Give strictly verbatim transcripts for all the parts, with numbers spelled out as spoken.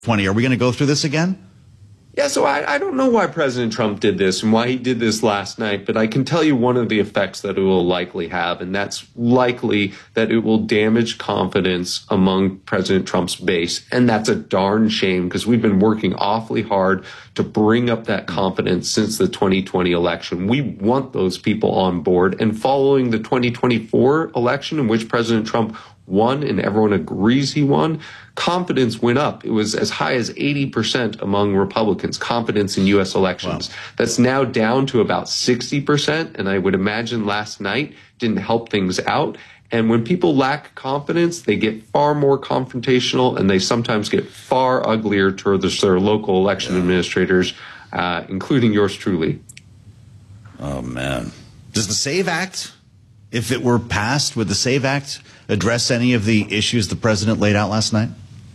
twenty. Are we going to go through this again? Yeah, so I, I don't know why President Trump did this and why he did this last night, but I can tell you one of the effects that it will likely have, and that's likely that it will damage confidence among President Trump's base. And that's a darn shame, because we've been working awfully hard to bring up that confidence since the twenty twenty election. We want those people on board. And following the twenty twenty-four election, in which President Trump won and everyone agrees he won, confidence went up. It was as high as eighty percent among Republicans, confidence in U S elections. Wow. That's now down to about sixty percent, and I would imagine last night didn't help things out. And when people lack confidence, they get far more confrontational, and they sometimes get far uglier towards their local election yeah. administrators, uh, including yours truly. Oh, man. Does the SAVE Act, if it were passed, would the SAVE Act address any of the issues the president laid out last night?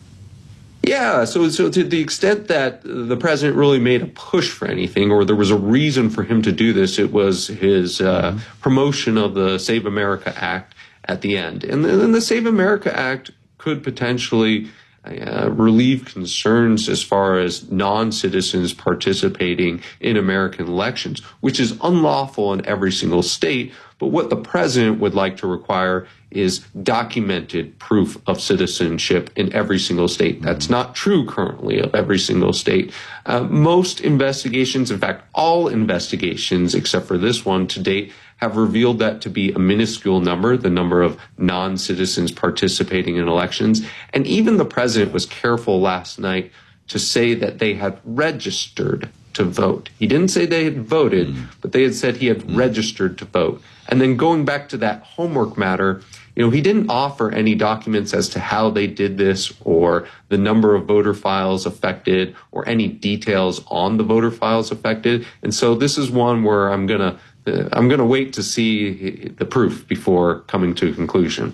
Yeah, so so to the extent that the president really made a push for anything, or there was a reason for him to do this, it was his uh, mm-hmm. promotion of the Save America Act at the end. And then the Save America Act could potentially uh, relieve concerns as far as non-citizens participating in American elections, which is unlawful in every single state. But what the president would like to require is documented proof of citizenship in every single state. That's not true currently of every single state. Uh, most investigations, in fact, all investigations except for this one to date, have revealed that to be a minuscule number, the number of non-citizens participating in elections. And even the president was careful last night to say that they had registered to vote. He didn't say they had voted, mm. but they had said he had mm. registered to vote. And then going back to that homework matter, you know, he didn't offer any documents as to how they did this or the number of voter files affected or any details on the voter files affected. And so this is one where I'm going to uh, I'm going to wait to see the proof before coming to a conclusion.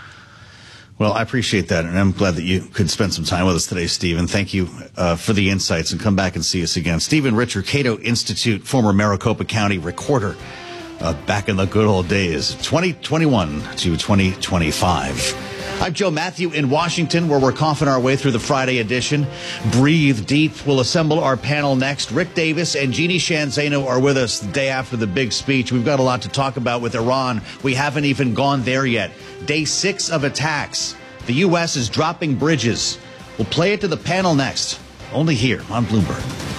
Well, I appreciate that, and I'm glad that you could spend some time with us today, Stephen. Thank you uh, for the insights, and come back and see us again. Stephen Richer, Cato Institute, former Maricopa County recorder, uh, back in the good old days, twenty twenty-one to twenty twenty-five. I'm Joe Matthew in Washington, where we're coughing our way through the Friday edition. Breathe Deep. We'll assemble our panel next. Rick Davis and Jeannie Shanzano are with us the day after the big speech. We've got a lot to talk about with Iran. We haven't even gone there yet. Day six of attacks. The U S is dropping bridges. We'll play it to the panel next, only here on Bloomberg.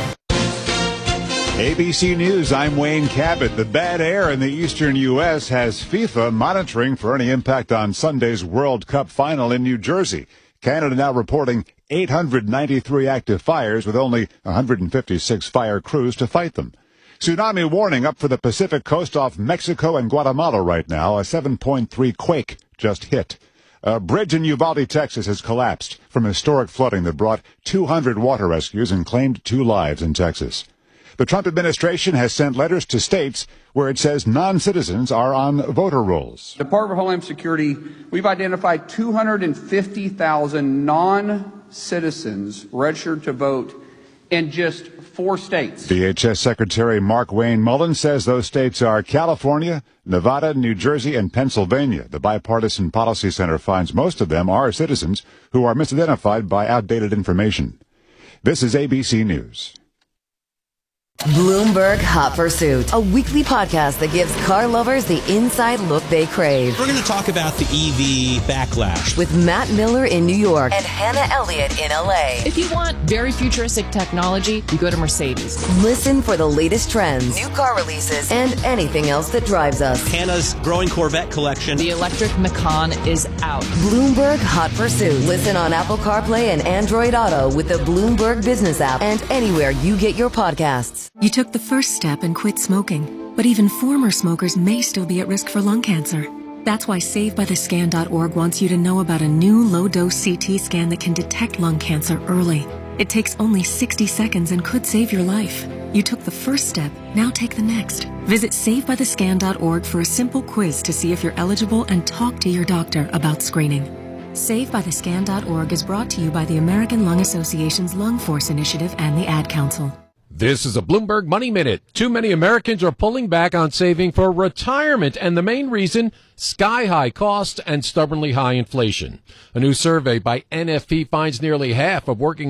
A B C News, I'm Wayne Cabot. The bad air in the eastern U S has FIFA monitoring for any impact on Sunday's World Cup final in New Jersey. Canada now reporting eight hundred ninety-three active fires with only one hundred fifty-six fire crews to fight them. Tsunami warning up for the Pacific coast off Mexico and Guatemala right now. A seven point three quake just hit. A bridge in Uvalde, Texas has collapsed from historic flooding that brought two hundred water rescues and claimed two lives in Texas. The Trump administration has sent letters to states where it says non-citizens are on voter rolls. Department of Homeland Security, we've identified two hundred fifty thousand non-citizens registered to vote in just four states. D H S Secretary Mark Wayne Mullen says those states are California, Nevada, New Jersey, and Pennsylvania. The Bipartisan Policy Center finds most of them are citizens who are misidentified by outdated information. This is A B C News. Bloomberg Hot Pursuit, a weekly podcast that gives car lovers the inside look they crave. We're going to talk about the E V backlash with Matt Miller in New York and Hannah Elliott in L A. If you want very futuristic technology, you go to Mercedes. Listen for the latest trends, new car releases, and anything else that drives us. Hannah's growing Corvette collection. The electric Macan is out. Bloomberg Hot Pursuit. Listen on Apple CarPlay and Android Auto with the Bloomberg Business app and anywhere you get your podcasts. You took the first step and quit smoking, but even former smokers may still be at risk for lung cancer. That's why Save By The Scan dot org wants you to know about a new low-dose C T scan that can detect lung cancer early. It takes only sixty seconds and could save your life. You took the first step, now take the next. Visit Save By The Scan dot org for a simple quiz to see if you're eligible and talk to your doctor about screening. Save By The Scan dot org is brought to you by the American Lung Association's Lung Force Initiative and the Ad Council. This is a Bloomberg Money Minute. Too many Americans are pulling back on saving for retirement, and the main reason, sky-high costs and stubbornly high inflation. A new survey by N F P finds nearly half of working